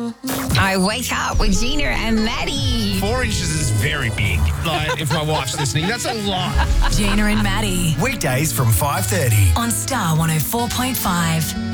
I wake up with Gina and Maddie. 4 inches is very big. Like, if my wife's listening, that's a lot. Gina and Maddie Weekdays from 5:30. on Star 104.5.